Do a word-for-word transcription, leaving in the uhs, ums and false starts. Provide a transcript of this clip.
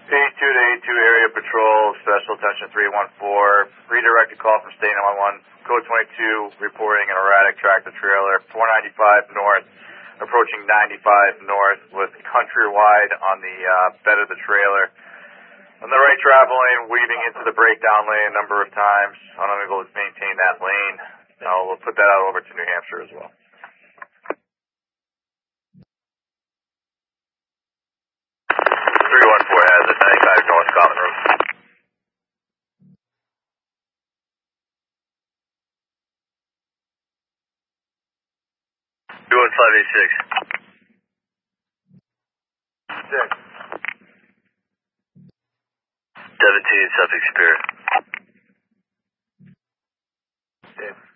eighty-two to eighty-two Area Patrol, Special Attention three one four. Redirected call from State nine one one. Code twenty-two, reporting an erratic tractor trailer, four ninety-five north, approaching ninety-five north with Countrywide on the uh, bed of the trailer. On the right travel lane, weaving into the breakdown lane a number of times. Unable to maintain that lane. Now we'll put that out over to New Hampshire as well. three one four has it, ninety-five North Common Road. two one five eight six. six. seventeen Suffolk Spirit. Dave.